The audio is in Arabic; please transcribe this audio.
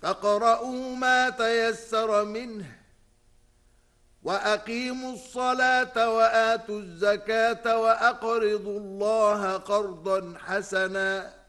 فاقرؤوا ما تيسر منه وأقيموا الصلاة وآتوا الزكاة وأقرضوا الله قرضا حسنا